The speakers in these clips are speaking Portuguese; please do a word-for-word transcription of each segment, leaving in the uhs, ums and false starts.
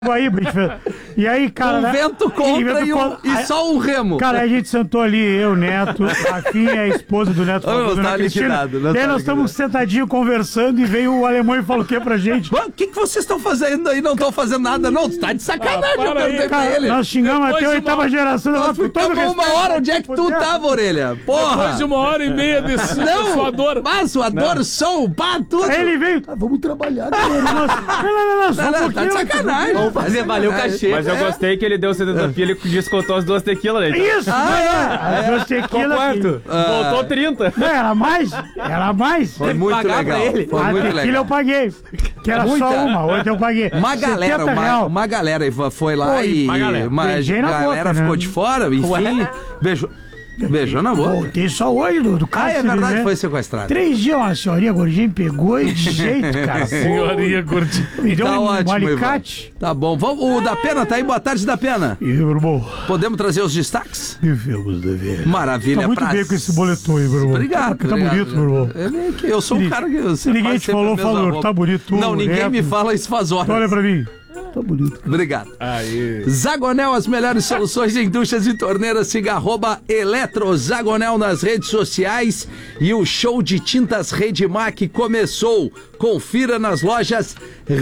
aí, e aí, cara... Um vento contra e, e, um, e só um remo. Cara, aí a gente sentou ali, eu, Neto, a Rafinha, a esposa do Neto, oh, Dona Cristina. E aí nós estamos sentadinhos conversando e veio o alemão e falou o que pra gente? O que, que vocês estão fazendo aí? Não estão fazendo nada, não. Tu tá de sacanagem, ah, eu perguntei pra ele. Nós xingamos até a oitava geração. Nós ficamos uma hora, onde é que tu tava, Orelha? Porra! Depois de uma hora e meia desse não, suador. Mas suador, som, pá, tudo. Aí ele veio, ah, vamos trabalhar. Não, não, não, não, não, tá de sacanagem. Vamos fazer, valeu o cachê. Mas eu gostei que ele deu setenta pila e descontou as duas tequilas, né? Isso! Ah, é, as duas tequilas. Quanto? Voltou trinta. Não, era mais, era mais. Foi muito legal. Foi a muito tequila legal. eu paguei, que era Muita. só uma, outra eu paguei. Uma galera, uma, uma galera foi lá Pô, e... Uma galera, uma galera boca, ficou né? de fora, enfim, beijou. Beijou na boca. Voltei só hoje do, do Ah, é verdade, né? Foi sequestrado. Três dias uma senhorinha gordinha pegou e de jeito, cara. Senhorinha gordinha. Me deu tá um, ótimo, um alicate. Ivan. Tá bom. Vamos, o da Pena tá aí. Boa tarde, da Pena. E meu irmão? Podemos trazer os destaques? Devemos dever. Maravilha. Tá muito pra... bem com esse boletom aí, meu irmão. Obrigado. Tá, tá obrigado. bonito, meu irmão. Eu, eu sou um cara que... Eu Se ninguém te falou, falou. Tá bonito. Não, ninguém reto. me fala isso faz horas. Olha pra mim. Tá bonito. Obrigado. Aí. Zagonel, as melhores soluções em duchas e torneiras. Siga arroba Eletrozagonel nas redes sociais. E o show de tintas Redmac começou. Confira nas lojas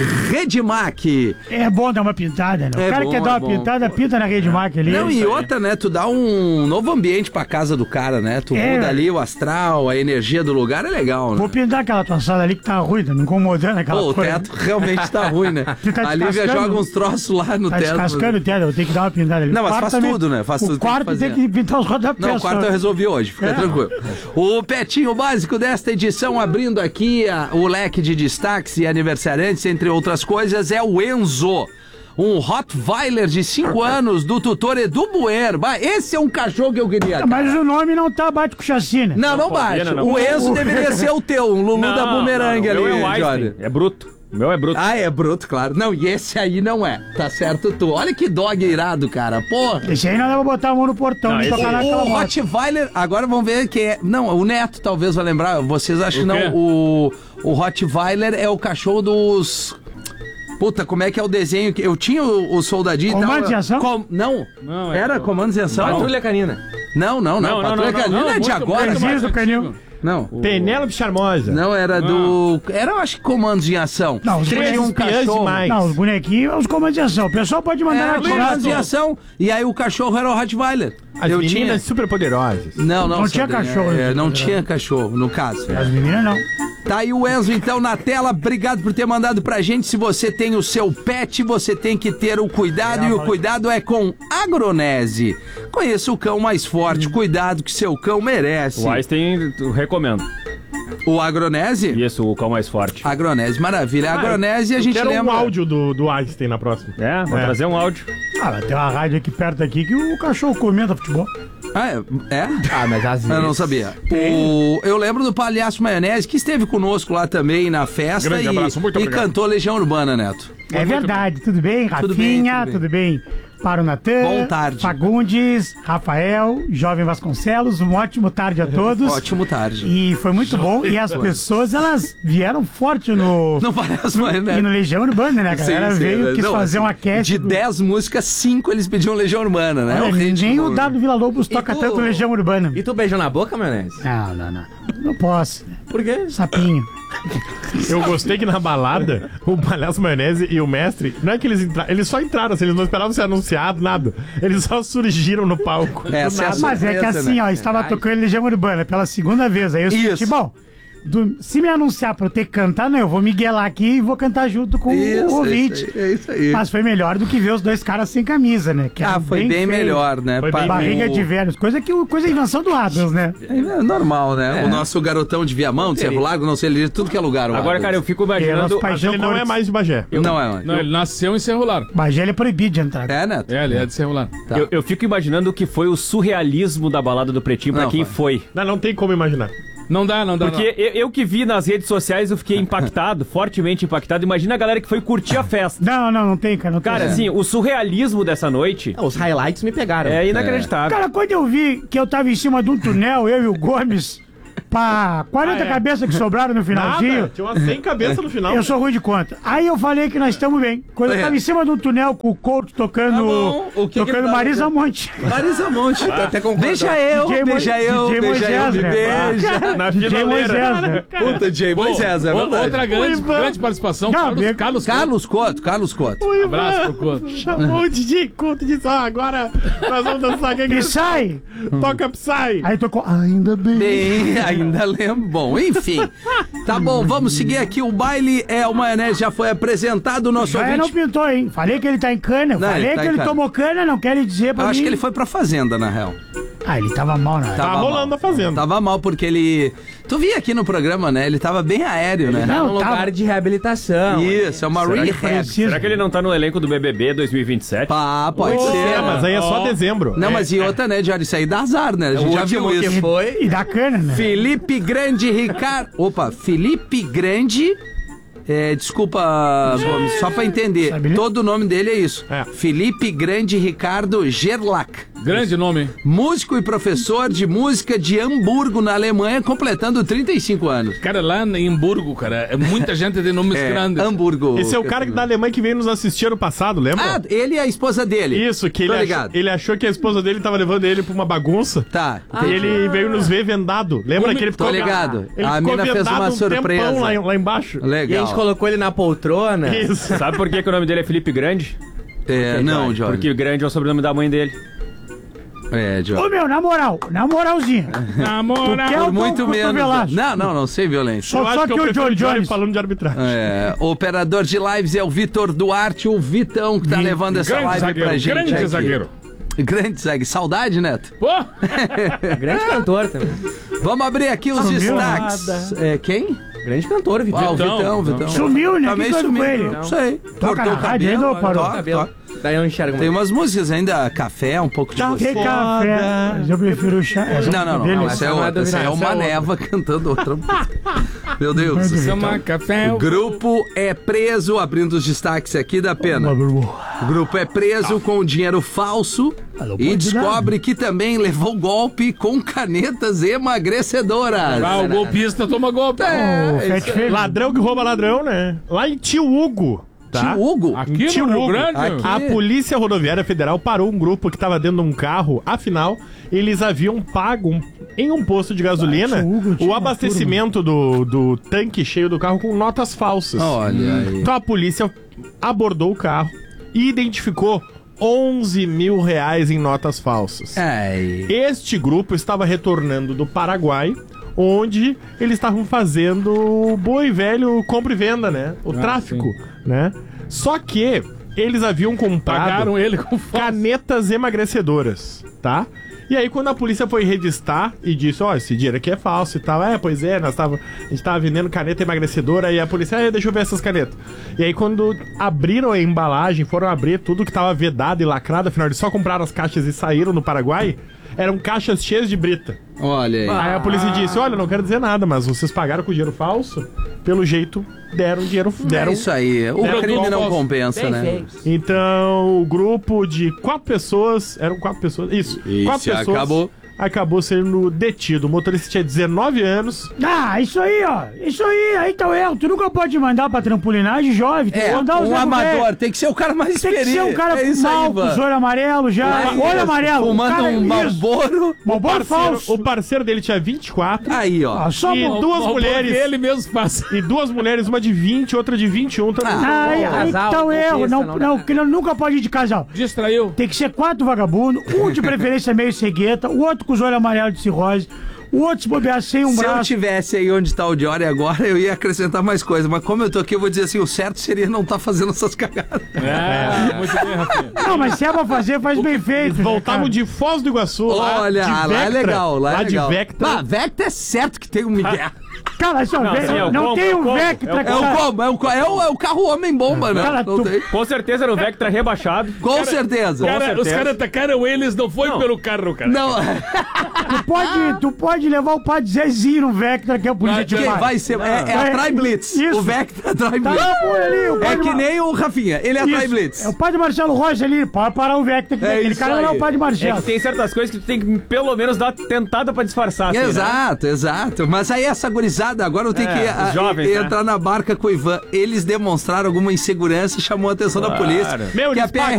Redmac. É bom dar uma pintada, né? O é cara bom, quer dar uma é pintada, pinta na Redmac ali. Não, e outra, né? Tu dá um novo ambiente pra casa do cara, né? Tu é. muda ali o astral, a energia do lugar, é legal, né? Vou pintar aquela tua sala ali que tá ruim, tá me incomodando aquela Pô, coisa. O teto realmente tá ruim, né? Tá a Lívia joga uns troços lá no tá teto. Tá descascando o teto, eu tenho que dar uma pintada ali. Não, mas faz também, tudo, né? Faz tudo. O quarto tem que, tem que pintar os rodapés. Não, o quarto eu resolvi hoje, fica é. tranquilo. O petinho básico desta edição, abrindo aqui a, o leque de destaques e aniversariantes, entre outras coisas, é o Enzo. Um Rottweiler de cinco anos do tutor Edu Buer. Esse é um cachorro que eu queria. Mas o nome não tá bate com chacina. Não, não, não bate. Não, não. O Enzo deveria ser o teu, um Lulu não, da Bumerangue ali. É, o Einstein. É bruto. O meu é bruto. Ah, é bruto, claro. Não, e esse aí não é. Tá certo tu. Olha que dog irado, cara. Porra. Esse aí não dá pra botar a mão no portão. Não, esse... tocar naquela o Rottweiler, agora vamos ver quem é. Não, o Neto talvez vai lembrar. Vocês acham que não. O, o Rottweiler é o cachorro dos... Puta, como é que é o desenho? Eu tinha o, o soldadinho... Comandos em Ação? Com... Não, não é era Comandos em Ação. Patrulha Canina. Não, não, não. não Patrulha não, não, Canina não, é de agora. Muito do Canil. Não. O... Penélope Charmosa. Não, era do... Era, eu acho que Comandos em Ação. Não, os Três um cachorro. Não, os bonequinhos, os Comandos em Ação. O pessoal pode mandar... É, Comandos em Ação. E aí o cachorro era o Rottweiler. As eu meninas tinha... super poderosas. Não, não. Não tinha cachorro. É, não tinha cachorro, no caso. As meninas não. Tá aí o Enzo, então, na tela. Obrigado por ter mandado pra gente. Se você tem o seu pet, você tem que ter o cuidado. É, e o cuidado é com Agronese. Conheça o cão mais forte. Hum. Cuidado que seu cão merece. O Einstein, eu recomendo. O Agronese? Isso, o cão mais forte. Agronese, maravilha. Ah, Agronese, a gente quero lembra... um áudio do, do Einstein na próxima. É, vou é. trazer um áudio. Ah, vai ter uma rádio aqui perto aqui que o cachorro comenta futebol. Ah, é? é? Ah, mas às vezes... Eu não sabia. O... Eu lembro do Palhaço Maionese, que esteve conosco lá também na festa. Grande e, abraço, muito e obrigado. cantou Legião Urbana, Neto. É verdade, tudo bem? Tudo bem, Rafinha, tudo tudo bem. bem? Para o Natan, Bom tarde. Fagundes, Rafael, Jovem Vasconcelos, um ótimo tarde a todos. Ótimo tarde. E foi muito bom. E as pessoas, elas vieram forte no... Não parece mais, né? E no Legião Urbana, né? A galera sim, sim, veio, quis não, fazer uma cast. De dez músicas, cinco eles pediam Legião Urbana, né? Olha, o nem o W Vila Lobos toca tu... tanto Legião Urbana. E tu beijou na boca, Maionese? Não, não, não. Não posso. Por quê? Sapinho. Eu gostei que na balada, o Palhaço Maionese e o mestre, não é que eles entraram, eles só entraram, assim, eles não esperavam ser anunciado, nada. Eles só surgiram no palco. É, do nada. Mas é que assim, né? ó, estava tocando Legião Urbana pela segunda vez, aí eu senti, bom, do, se me anunciar pra eu ter que cantar, não, eu vou miguelar aqui e vou cantar junto com isso, o ouvinte. É isso, aí, é isso aí. Mas foi melhor do que ver os dois caras sem camisa, né? Que ah, foi bem, bem melhor, né? Foi bem barriga o... de velhos, coisa que coisa é invenção do Adams, né? É normal, né? É. O nosso garotão de Viamão, de Cerro Largo, não sei, ele tudo que é lugar. Agora, Adams. Cara, eu fico imaginando... Mas ele não é mais de Bagé. Eu... Não é, não, ele nasceu em Cerro Largo. Bagé ele é proibido de entrar. É, Neto? É, ele é de Cerro Largo. Tá. Eu, eu fico imaginando o que foi o surrealismo da balada do Pretinho pra não, quem foi. Não, não tem como imaginar. Não dá, não dá. Porque não. Eu, eu que vi nas redes sociais, eu fiquei impactado, fortemente impactado. Imagina a galera que foi curtir a festa. Não, não, não tem, cara. Não cara, tem. assim, o surrealismo dessa noite... Os highlights me pegaram. É inacreditável. É. Cara, quando eu vi que eu tava em cima de um túnel, eu e o Gomes, Pra quarenta Ah, é. cabeças que sobraram no finalzinho, Nada, tinha umas cem cabeças no final. eu sou ruim de conta. Aí eu falei que nós estamos bem. Quando eu É. tava em cima do túnel com o Couto tocando, Tá bom. O que que tocando ele tá Marisa tocando? Monte. Marisa Monte. Tá até concordando. Deixa eu, D J Mo- deixa eu, D J deixa eu, Moisés, me né? beija. Na D J Moisés, finaleira. né? Puta, D J Moisés, é O- verdade. Outra grande, O Ivan. grande participação, Não, Carlos, bem- Carlos, Carlos Couto, Carlos Couto. O Ivan Abraço pro Couto. chamou o D J Couto e disse, ó, agora nós vamos dançar aqui. E sai! Toca Psy. Aí tocou, ainda bem. Bem, ainda lembro. Bom, enfim. Tá bom, vamos seguir aqui. O baile é o Maionese, já foi apresentado o nosso Já não ouvinte. pintou, hein? Falei que ele tá em cana. Não, Falei ele tá que em ele cana. tomou cana, não quer dizer pra Eu mim. acho que ele foi pra fazenda, na real. Ah, ele tava mal, né? Tá. Tá Tava rolando mal. a fazenda. Tava mal porque ele... Tu via aqui no programa, né? Ele tava bem aéreo, né? Tá Não, num lugar tava- de reabilitação. Isso, é uma Será que rehab. precisa? Será que ele não tá no elenco do B B B dois mil e vinte e sete? Pá, pode É, ser. mas aí é só Ó. dezembro. Não, É, mas e outra, né, Diário? Isso aí dá azar, né? A gente O já último viu que isso. foi. E dá cana, né? Felipe Grande Ricardo. Opa, Felipe Grande. É, desculpa, Gomes, só pra entender. Sabe ler? Todo o nome dele é isso. É. Felipe Grande Ricardo Gerlach. Grande nome. Músico e professor de música de Hamburgo, na Alemanha, completando trinta e cinco anos. Cara, lá em Hamburgo, cara, é muita gente de nomes É, grandes. Hamburgo. Esse é o cara da Alemanha que veio nos assistir ano passado, lembra? Ah, ele e a esposa dele. Isso, que Tô ele ligado. achou, ele achou que a esposa dele tava levando ele pra uma bagunça. Tá, E entendi. ele veio nos ver vendado. Lembra que ele ficou... Tô ligado. Ele A ficou mina fez vendado uma um surpresa. tempão lá, lá embaixo. E a Legal. gente colocou ele na poltrona. Isso. Sabe por que, que o nome dele é Felipe Grande? É, não, Jorge. Porque Grande é o sobrenome da mãe dele. É, Jorge. Ô, meu, na moral, na moralzinha. Na moral. quer Por o muito Tom menos. Cotovelaço? Não, não, não, sem violência. Só, Eu acho só que, que, eu o prefiro John o Johnny Jones. falando de arbitragem. É, o operador de lives é o Vitor Duarte, o Vitão, que tá levando essa Grande live zagueiro, pra gente. grande aqui. zagueiro. Grande zagueiro. Saudade, Neto? Pô, Grande cantor também. Vamos abrir aqui os Sumiu destaques. É, quem? Grande cantor, Vitor. Ah, o Vitão, Vitão, Vitão. Vitão. Sumiu, né? Também Que coisa sumiu. com ele? Não sei. Toca na rádio ainda ou parou? toca, Cabelo. toca. Daí eu não enxergo Tem mais. umas músicas ainda, café, um pouco de Tem você. café. Mas eu prefiro o chá. essa Não, não, não, dele. não. Essa é Essa não é outra. do Essa é Vitão, uma essa é neva cantando outra. Meu Deus. chama café. O grupo é preso, abrindo os destaques aqui da pena. O grupo é preso com dinheiro falso Alô, e pode descobre que também levou golpe com canetas emagrecedoras. Ah, o golpista toma golpe. É, O Fat isso aí. Feio. Ladrão que rouba ladrão, né? Lá em Tio Hugo, tá? Tio Hugo? Aqui Tio no Rio Hugo. Grande. Aqui. A Polícia Rodoviária Federal parou um grupo que estava dentro de um carro. Afinal, eles haviam pago um- em um posto de gasolina Ah, Tio Hugo tinha o uma abastecimento do, do tanque cheio do carro com notas falsas. Olha aí. Então a polícia abordou o carro e identificou onze mil reais em notas falsas. Ai. Este grupo estava retornando do Paraguai, onde eles estavam fazendo o bom e velho compra e venda, né? O tráfico, né? Só que eles haviam comprado Pagaram ele com falso. canetas emagrecedoras, tá? E aí, quando a polícia foi revistar e disse, ó, esse dinheiro aqui é falso e tal, é, pois é, nós tava, a gente tava vendendo caneta emagrecedora, e a polícia, ah, deixa eu ver essas canetas. E aí, quando abriram a embalagem, foram abrir tudo que tava vedado e lacrado, afinal, eles só compraram as caixas e saíram no Paraguai, eram caixas cheias de brita. Olha aí. Aí a polícia disse, olha, não quero dizer nada, mas vocês pagaram com dinheiro falso, pelo jeito, deram dinheiro, deram... É isso aí. O Deram crime não golpe. compensa, Bem né? feito. Então, o grupo de quatro pessoas. Eram quatro pessoas. Isso. Isso, quatro pessoas. acabou. Acabou sendo detido. O motorista tinha dezenove anos. Ah, isso aí, ó. Isso aí, aí tá o erro. Tu nunca pode mandar pra trampolinagem jovem. Tem que É, mandar os um nego amador. velho. Tem que ser o cara mais Tem que experiente. ser um cara é isso mal, aí, com os Ivan. olhos amarelos já. É Olho isso. amarelo. Fumando cara, um isso. Marlboro. Malboro falso. O parceiro dele tinha vinte e quatro. Aí, ó. Ah, só E mal- duas O mulheres. Ele mesmo faz. E duas mulheres, uma de vinte, outra de vinte e um também. Ah, Aí, aí que casal, tá o não erro. pensa, Não, não não, dá. que ele nunca pode ir de casal. Distraiu. Tem que ser quatro vagabundos, um de preferência meio cegueta, o outro com os olhos amarelos de cirrose, o outro se bobear sem um Se eu braço. tivesse aí onde tá o Diori agora, eu ia acrescentar mais coisa. Mas como eu tô aqui, eu vou dizer assim, o certo seria não estar fazendo essas cagadas. É, muito bem, Rafinha. Não, mas se é pra fazer, faz bem feito. né, Voltavam cara? de Foz do Iguaçu. lá Olha, de lá é Vectra, legal, lá é legal. de Vectra. Ah, Vectra é certo que tem um Miguel. Cara, só, Não, Ve- assim, é o não combo, tem é o um combo, Vectra é o É que o tá- como? É o, co- é o, é o carro homem-bomba, né? Cara, Não tu- tem. Com certeza era o Vectra rebaixado. Com certeza. Cara, os certeza. caras atacaram eles, não foi Não. pelo carro, cara. Não, Tu pode, tu pode levar o Padre Zezinho no Vectra, que é o polícia de quem paz. vai ser. É, é a É, Try Blitz. isso. O Vectra Try Tá Blitz. lá, pô, ali, o É Padre que Ma- nem o Rafinha, ele é a Try Isso. Blitz. É o Padre Marcelo Rocha ali, pode parar o Vectra. Que É aquele isso cara não é aí. o Padre É Marcelo. que tem certas coisas que tu tem que pelo menos dar tentada pra disfarçar. assim, né? Exato, exato. Mas aí essa gurizada, agora eu tenho É, que os a- jovens, e- né? entrar na barca com o Ivan. Eles demonstraram alguma insegurança e chamou a atenção da Claro. polícia. Meu, que a eles P R